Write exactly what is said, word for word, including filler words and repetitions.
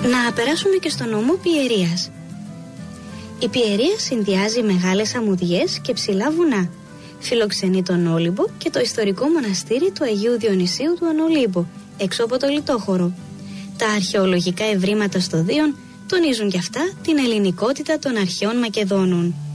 Να περάσουμε και στο νομό Πιερίας. Η Πιερία συνδυάζει μεγάλες αμμουδιές και ψηλά βουνά. Φιλοξενεί τον Όλυμπο και το ιστορικό μοναστήρι του Αγίου Διονυσίου του Ανολύμπο, έξω από το Λιτόχωρο. Τα αρχαιολογικά ευρήματα στο Δίον τονίζουν κι αυτά την ελληνικότητα των αρχαίων Μακεδόνων.